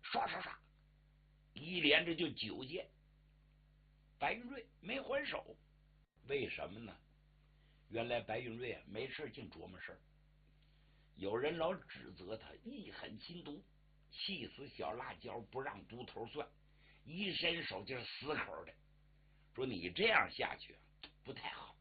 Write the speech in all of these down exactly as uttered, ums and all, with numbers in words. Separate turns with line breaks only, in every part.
刷刷刷，一连着就九箭。白云瑞没还手，为什么呢？原来白云瑞啊没事净琢磨事儿，有人老指责他一狠心毒，气死小辣椒不让毒头算，一伸手就是死口的，说你这样下去不太好。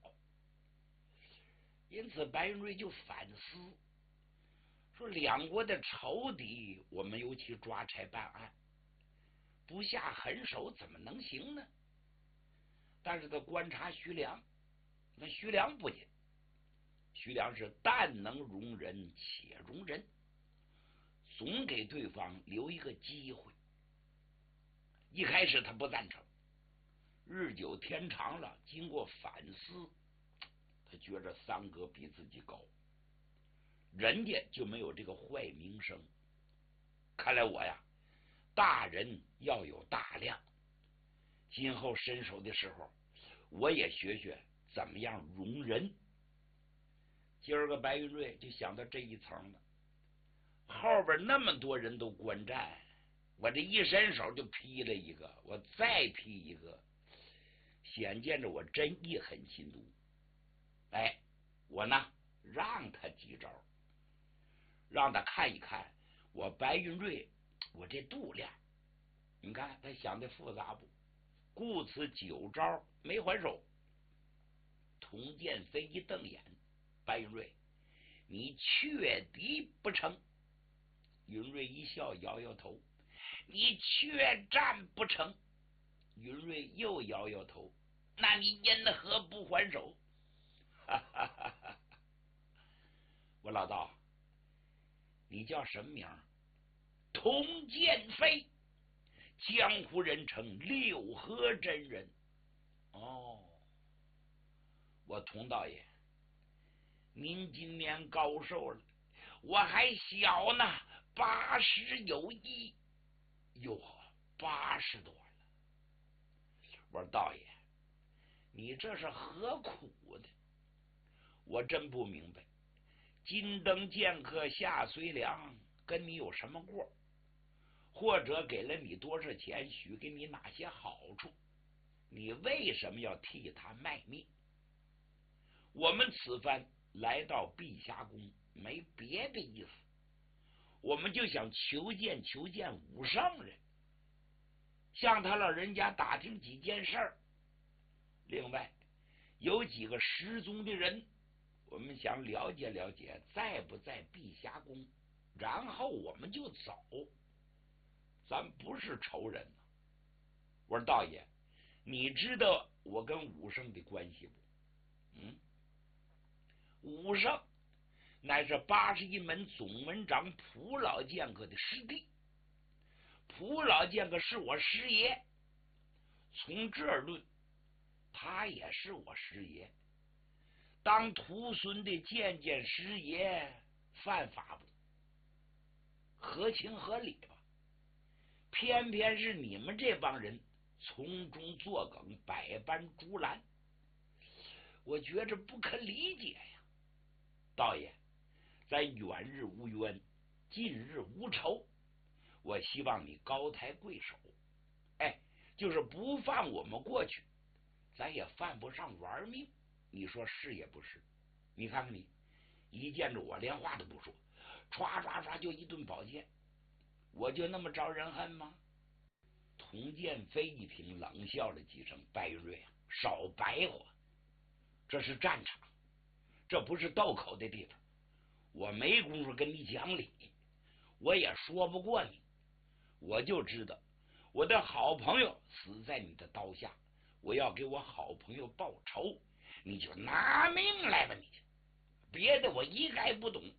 因此白云瑞就反思，说两国的仇敌我们尤其抓差办案，不下狠手怎么能行呢？但是他观察徐良，那徐良不仅，徐良是但能容人且容人，总给对方留一个机会。一开始他不赞成，日久天长了，经过反思，他觉着三哥比自己高，人家就没有这个坏名声。看来我呀，大人要有大量，今后伸手的时候，我也学学怎么样容人。今儿个白云瑞就想到这一层了，后边那么多人都观战，我这一伸手就劈了一个，我再劈一个，显见着我真一狠心毒。哎，我呢让他几招，让他看一看我白云瑞我这度量。你看他想的复杂不？故此九招没还手。童建飞一瞪眼，白云瑞，你确敌不成？云瑞一笑，摇摇头，你确战不成？云瑞又摇摇头，那你因何不还手？哈哈哈哈！我老道，你叫什么名？童建飞，江湖人称六合真人。哦，我童道爷，您今年高寿了？我还小呢，八十有一。哟，八十多了。我说道爷，你这是何苦的？我真不明白。金灯剑客夏随良跟你有什么过？或者给了你多少钱，许给你哪些好处？你为什么要替他卖命？我们此番来到碧霞宫，没别的意思，我们就想求见求见武圣人，向他老人家打听几件事儿。另外有几个失踪的人，我们想了解了解在不在碧霞宫，然后我们就走。咱不是仇人啊。我说道爷，你知道我跟武圣的关系不？嗯，武圣乃是八十一门总门长蒲老剑客的师弟，蒲老剑客是我师爷，从这儿论，他也是我师爷。当徒孙的见见师爷，犯法不？合情合理吧？偏偏是你们这帮人从中作梗，百般阻拦，我觉着不可理解呀。道爷，咱远日无冤，近日无仇，我希望你高抬贵手，哎，就是不放我们过去，咱也犯不上玩命。你说是也不是？你看看你，一见着我连话都不说，唰唰唰就一顿宝剑，我就那么招人恨吗？童建飞一听，冷笑了几声：“白云瑞啊，少白话，这是战场，这不是斗口的地方，我没工夫跟你讲理，我也说不过你。我就知道我的好朋友死在你的刀下，我要给我好朋友报仇，你就拿命来吧，你别的我一概不懂。”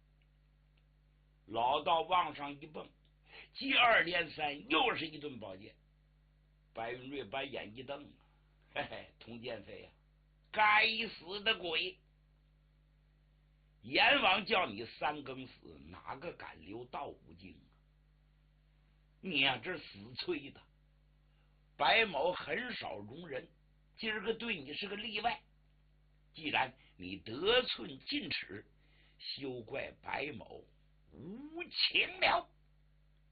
老道往上一蹦，接二连三又是一顿宝剑。白云瑞把眼一瞪，嘿嘿，童建飞呀、啊，该死的鬼！阎王叫你三更死，哪个敢留到五更啊？你呀、啊，这死催的。白某很少容人，今儿个对你是个例外。既然你得寸进尺，休怪白某无情了。